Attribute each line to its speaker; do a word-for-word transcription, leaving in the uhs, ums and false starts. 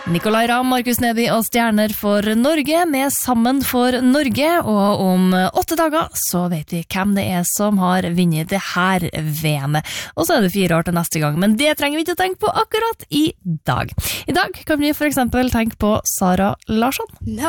Speaker 1: Nicolai Ramm, Markus Neby og Stjerner for Norge med Sammen for Norge, og om åtte dager så vet vi hvem det er som har vunnet det her V M-et. Og så er det fire år til neste gang, men det trenger vi ikke å tenke på akkurat i dag. I dag kan vi for eksempel tenke på Sara Larsson.